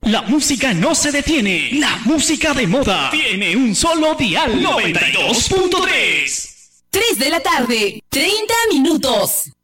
La música no se detiene. La música de moda tiene un solo dial. 92.3. 3 de la tarde, 30 minutos.